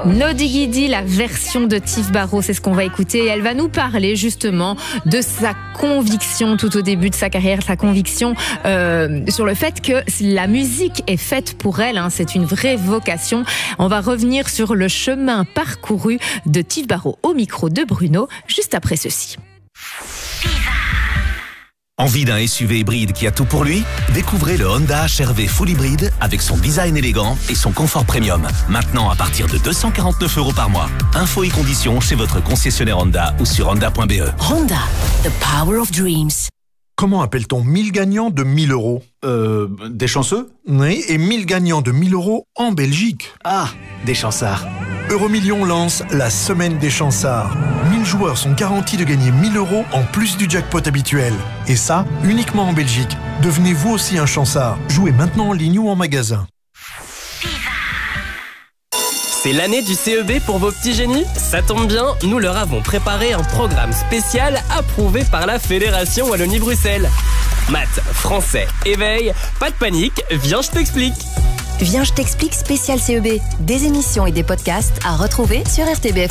No Diggity, la version de Tiff Barrow, c'est ce qu'on va écouter. Et elle va nous parler justement de sa conviction tout au début de sa carrière, sa conviction sur le fait que la musique est faite pour elle. C'est une vraie vocation. On va revenir sur le chemin parcouru de Tiff Barrow au micro de Bruno, juste après ceci. Envie d'un SUV hybride qui a tout pour lui? Découvrez le Honda HR-V Full Hybrid avec son design élégant et son confort premium. Maintenant à partir de 249 € par mois. Infos et conditions chez votre concessionnaire Honda ou sur honda.be. Honda, the power of dreams. Comment appelle-t-on 1000 gagnants de 1000 €? Des chanceux? Oui, et 1000 gagnants de 1000 € en Belgique. Ah, des chansards. Euromillions lance la semaine des chansards. 1000 joueurs sont garantis de gagner 1000 € en plus du jackpot habituel. Et ça, uniquement en Belgique. Devenez vous aussi un chansard. Jouez maintenant en ligne ou en magasin. C'est l'année du CEB pour vos petits génies? Ça tombe bien, nous leur avons préparé un programme spécial approuvé par la Fédération Wallonie-Bruxelles. Maths, français, éveil, pas de panique, viens je t'explique. Viens, je t'explique spécial CEB. Des émissions et des podcasts à retrouver sur rtbf.be.